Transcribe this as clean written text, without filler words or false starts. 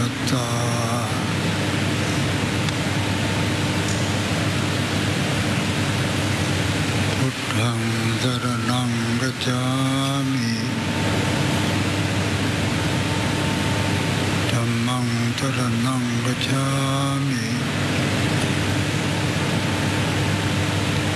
รัตตาพุทธังสรณังคัจฉามิธัมมังสรณังคัจฉา